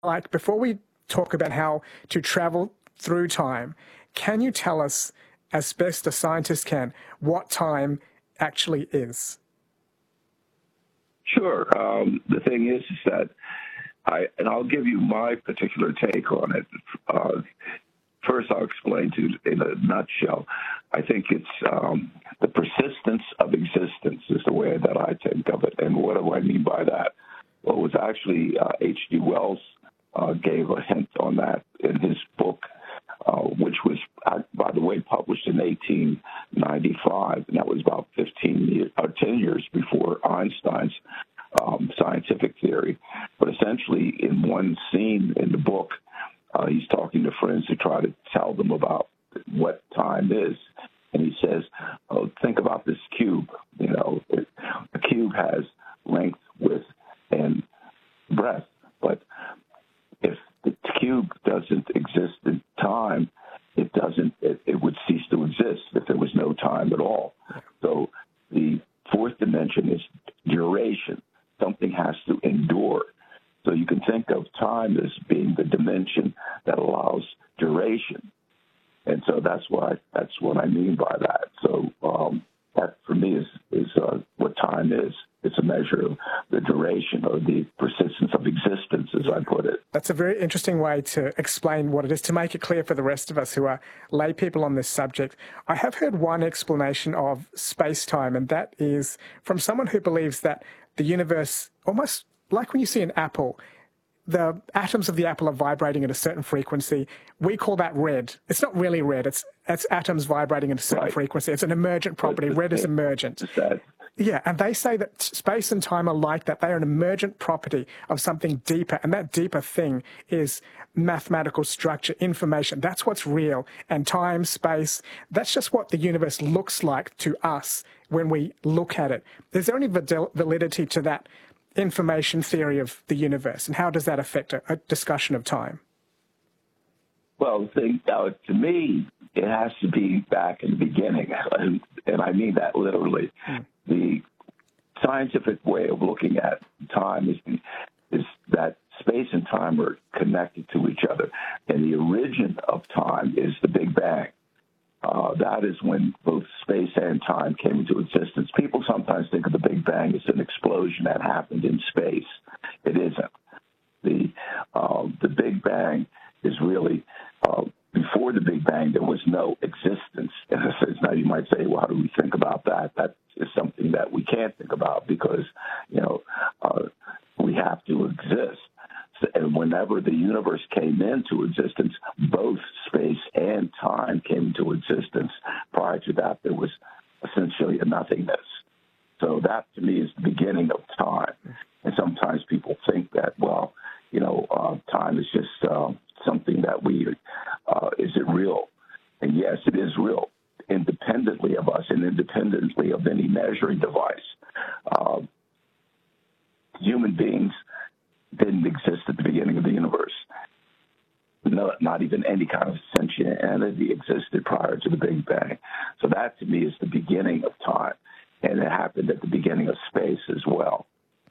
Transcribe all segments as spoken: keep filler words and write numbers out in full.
like, before we talk about how to travel through time, can you tell us, as best a scientist can, what time actually is? Sure. Um, the thing is, is that I, and I'll give you my particular take on it. Uh, first, I'll explain to you in a nutshell. I think it's um, the persistence of existence is the way that I think of it. And what do I mean by that? Well, it was actually uh, H G. Wells uh, gave a hint on that in his book, uh, which was, uh, by the way, published in eighteen ninety-five, and that was about fifteen years, or ten years before Einstein's um, scientific theory. But essentially, in one scene in the book, uh, he's talking to friends to try to tell them about what time is, and he says, oh, think about this cube. You know, it, a cube has length, width, and breadth, but if the cube doesn't exist in time, it doesn't. It, it would cease to exist if there was no time at all. So the fourth dimension is duration. Something has to endure. So you can think of time as being the dimension that allows duration, and so that's why that's what I mean by that. So um, that for me is is uh, what time is. It's a measure of the duration or the persistence of existence, as I put it. That's a very interesting way to explain what it is, to make it clear for the rest of us who are lay people on this subject. I have heard one explanation of space-time, and that is from someone who believes that the universe, almost like when you see an apple, the atoms of the apple are vibrating at a certain frequency. We call that red. It's not really red. It's, it's atoms vibrating at a certain Right. frequency. It's an emergent property. Red is emergent. Yeah, and they say that space and time are like that. They are an emergent property of something deeper, and that deeper thing is mathematical structure, information. That's what's real. And time, space, that's just what the universe looks like to us when we look at it. Is there any validity to that information theory of the universe, and how does that affect a, a discussion of time? Well, the thing, uh, to me, it has to be back in the beginning, and, and I mean that literally. Mm. The scientific way of looking at time is, is that space and time are connected to each other, and the origin of time is the Big Bang. Uh, that is when both space and time came into existence. People sometimes think of the Big Bang as an explosion that happened in space. It isn't. The uh, the Big Bang is really, uh, before the Big Bang, there was no existence. Now you might say, well, how do we think about that? That is something that we can't think about because, you know, uh, we have to exist. And whenever the universe came into existence, both space and time came into existence. Prior to that, there was essentially a nothingness. So that, to me, is the beginning of time. And sometimes people think that, well, you know, uh, time is just uh, something that we, uh, is it real? And yes, it is real, independently of us and independently of any measuring device. Uh, human beings didn't exist at the beginning of the universe. No, not even any kind of sentient entity existed prior to the Big Bang. So that, to me, is the beginning of time. And it happened at the beginning of space as well.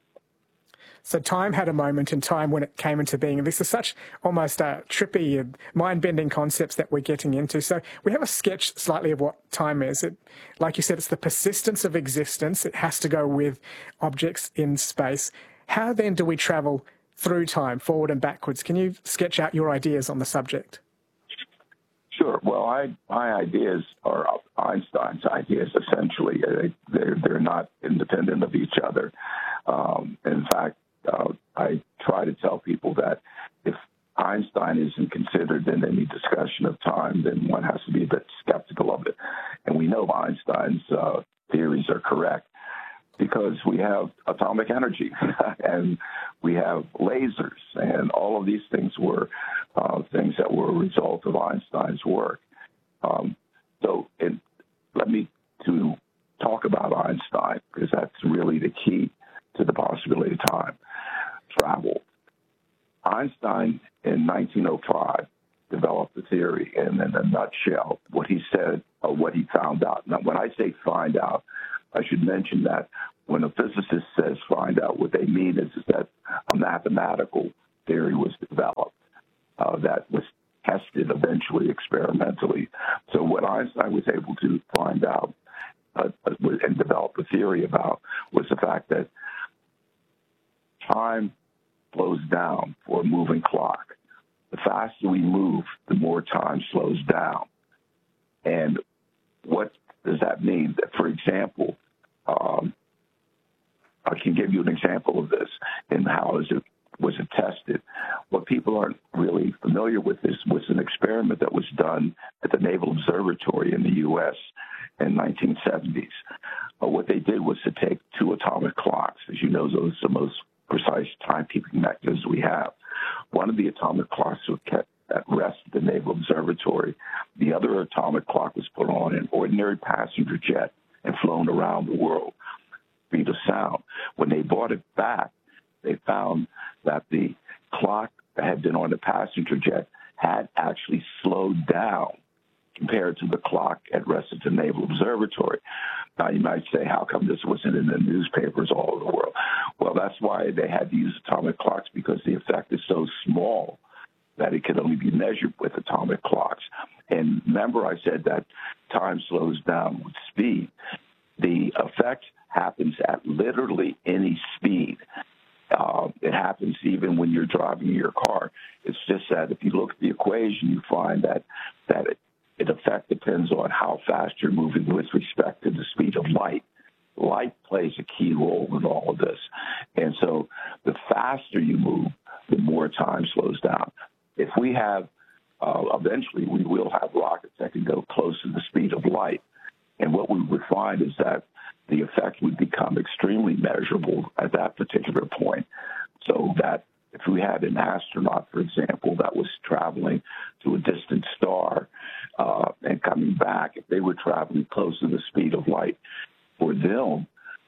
So time had a moment in time when it came into being. And this is such almost uh, trippy and mind-bending concepts that we're getting into. So we have a sketch slightly of what time is. It, like you said, it's the persistence of existence. It has to go with objects in space. How then do we travel through time, forward and backwards? Can you sketch out your ideas on the subject? Sure. Well, I, my ideas are Einstein's ideas, essentially. They're, they're not independent of each other. Um, in fact, uh, I try to tell people that if Einstein isn't considered in any discussion of time, then one has to be a bit skeptical of it. And we know Einstein's uh, theories are correct, because we have atomic energy and we have lasers, and all of these things were uh, things that were a result of Einstein's work. Um, so it, let me to talk about Einstein, because that's really the key to the possibility of time travel. Einstein in nineteen oh five developed the theory, and in a nutshell, what he said, or what he found out. Now, when I say find out, I should mention that when a physicist says find out, what they mean is, is that a mathematical theory was developed uh, that was tested eventually experimentally. So what Einstein was able to find out uh, and develop a theory about was the fact that time slows down for a moving clock. The faster we move, the more time slows down. And what does that mean? For example, um, I can give you an example of this and how is it was it tested. What people aren't really familiar with is was an experiment that was done at the Naval Observatory in the U S in nineteen seventies. Uh, what they did was to take two atomic clocks. As you know, those are the most precise timekeeping mechanisms we have. One of the atomic clocks was kept at rest at the Naval Observatory. The other atomic clock was put on an ordinary passenger jet and flown around the world, speed of sound. When they brought it back, they found that the clock that had been on the passenger jet had actually slowed down compared to the clock at rest at the Naval Observatory. Now, you might say, how come this wasn't in the newspapers all over the world? Well, that's why they had to use atomic clocks, because the effect is so small that it could only be measured with atomic clocks. And remember, I said that time slows down with speed. The effect happens at literally any speed. Uh, it happens even when you're driving your car. It's just that if you look at the equation, you find that that it, it effect depends on how fast you're moving with respect to the speed of light. Light plays a key role in all of this. And so the faster you move, the more time slows down. If we have, uh, eventually we will have rockets that can go close to the speed of light. And what we would find is that the effect would become extremely measurable at that particular point. So that if we had an astronaut, for example, that was traveling to a distant star uh, and coming back, if they were traveling close to the speed of light, for them,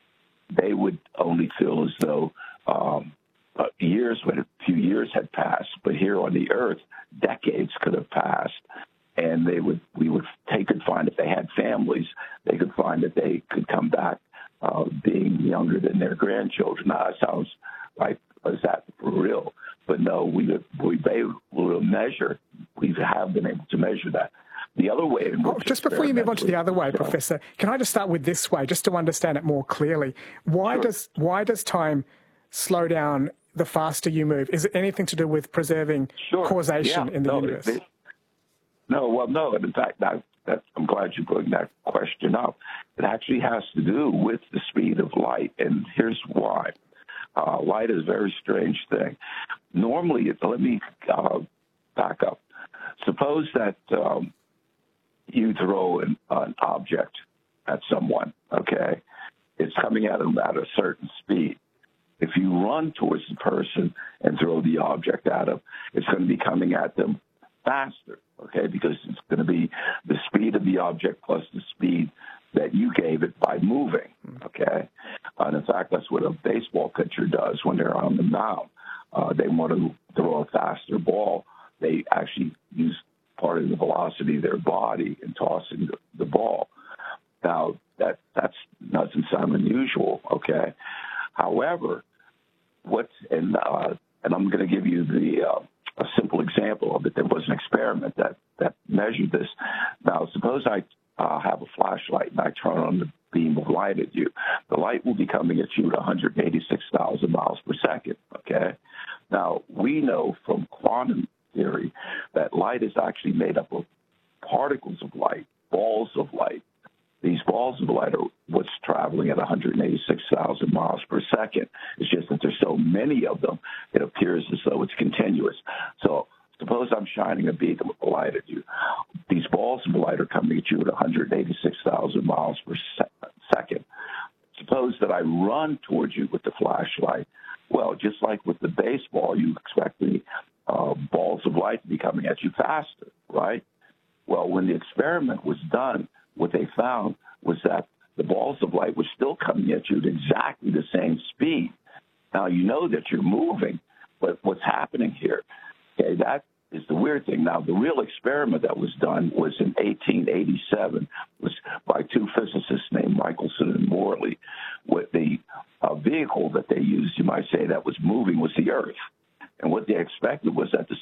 they would only feel as though um, uh, years, when a few years had passed. But here on the Earth, decades could have passed. And they would, we would, they could find if they had families, they could find that they could come back uh, being younger than their grandchildren. Now, that sounds like, is that for real? But no, we we will measure. We have been able to measure that. The other way in which oh, just before you move on to the other way, so, Professor, can I just start with this way, just to understand it more clearly? Why sure. does why does time slow down the faster you move? Is it anything to do with preserving sure. causation yeah, in the no, universe? It, No, well, no. In fact, that, that, I'm glad you brought that question up. It actually has to do with the speed of light, and here's why. Uh, light is a very strange thing. Normally, it, let me uh, back up. Suppose that um, you throw an, an object at someone, okay? It's coming at them at a certain speed. If you run towards the person and throw the object at them, it's going to be coming at them faster, okay, because it's going to be the speed of the object plus the speed that you gave it by moving, okay? And in fact, that's what a baseball pitcher does when they're on the mound. Uh, they want to throw a faster ball. They actually use part of the velocity of their body in tossing the, the ball. Now, that that's doesn't sound unusual, okay? However, what's, and, uh, and I'm going to give you the uh, a simple example of it. There was an experiment that, that measured this. Now, suppose I uh, have a flashlight and I turn on the beam of light at you. The light will be coming at you at one hundred eighty-six thousand miles per second, okay? Now, we know from quantum theory that light is actually made up of particles of light, balls of light. These balls of light are what's traveling at one hundred eighty-six thousand miles per second. It's just that there's so many of them, it appears as though it's continuous. So suppose I'm shining a beam of light at you. These balls of light are coming at you at one hundred eighty-six thousand miles per second. Suppose that I run towards you with the flashlight. Well, just like with the baseball, you expect the uh, balls of light to be coming at you faster, right? Well, when the experiment was done, what they found was that the balls of light were still coming at you at exactly the same speed. Now, you know that you're moving, but what's happening here? Okay, that is the weird thing. Now, the real experiment that was done was in eighteen eighty-seven, was by two physicists named Michelson and Morley. With the uh, vehicle that they used, you might say, that was moving was the Earth. And what they expected was that the